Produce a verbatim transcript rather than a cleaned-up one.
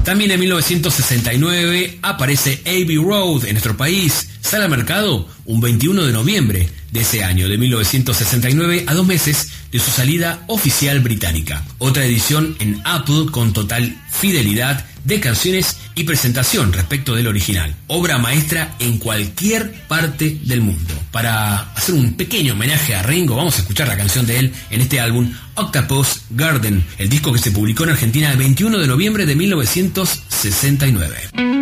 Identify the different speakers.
Speaker 1: También en mil novecientos sesenta y nueve aparece Abbey Road en nuestro país. Sale al mercado un veintiuno de noviembre de ese año, de mil novecientos sesenta y nueve, a dos meses de su salida oficial británica. Otra edición en Apple con total fidelidad de canciones y presentación respecto del original. Obra maestra en cualquier parte del mundo. Para hacer un pequeño homenaje a Ringo, vamos a escuchar la canción de él en este álbum, Octopus Garden, el disco que se publicó en Argentina el veintiuno de noviembre de mil novecientos sesenta y nueve.